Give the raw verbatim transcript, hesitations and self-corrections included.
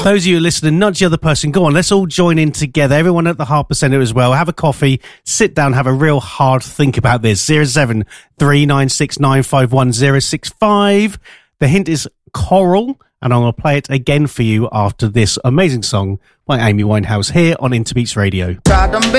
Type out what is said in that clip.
Those of you who are listening, nudge the other person. Go on, let's all join in together. Everyone at the Harper Centre as well. Have a coffee, sit down, have a real hard think about this. zero seven three nine six nine five one zero six five. The hint is Coral, and I'm going to play it again for you after this amazing song by Amy Winehouse here on Interbeats Radio.